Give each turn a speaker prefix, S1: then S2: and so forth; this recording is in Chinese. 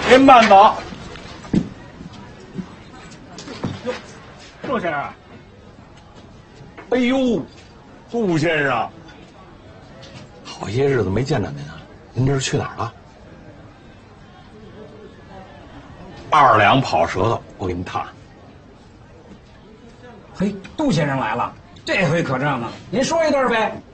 S1: 您慢走。哟，杜先生。
S2: 哎呦，杜先生，好些日子没见着您啊！您这是去哪儿了？2两跑舌头，我给您烫上。
S3: 嘿，杜先生来了，这回可正了，您说一段呗。